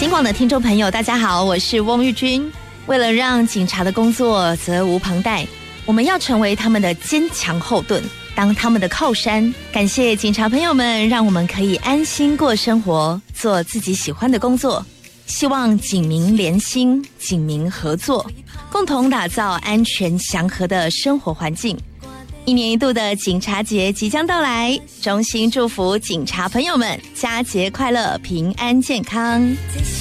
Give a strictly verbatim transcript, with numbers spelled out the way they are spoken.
警广的听众朋友大家好，我是翁玉君。为了让警察的工作责无旁贷，我们要成为他们的坚强后盾，当他们的靠山。感谢警察朋友们，让我们可以安心过生活，做自己喜欢的工作。希望警民连心，警民合作，共同打造安全祥和的生活环境。一年一度的警察节即将到来，衷心祝福警察朋友们佳节快乐，平安健康。